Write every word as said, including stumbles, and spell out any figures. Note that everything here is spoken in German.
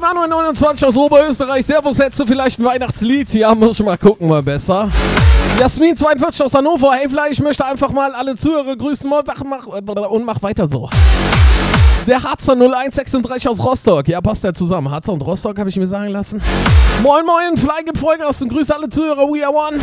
Manuel neunundzwanzig aus Oberösterreich. Servus, hättest du vielleicht ein Weihnachtslied? Ja, muss ich mal gucken, mal besser. Jasmin zweiundvierzig aus Hannover. Hey, vielleicht, ich möchte einfach mal alle Zuhörer grüßen mach, und mach weiter so. Der Harzer null eins sechsunddreißig aus Rostock. Ja, passt ja zusammen. Harzer und Rostock, habe ich mir sagen lassen. Moin, moin, Fly gibt Vollgas und grüße alle Zuhörer. We are one.